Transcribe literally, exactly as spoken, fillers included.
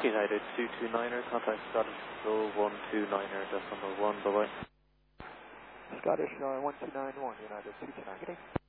United two two niner, contact Scottish Control one two niner, decimal one, bye bye. Scottish uh, one two nine one, United two two nine.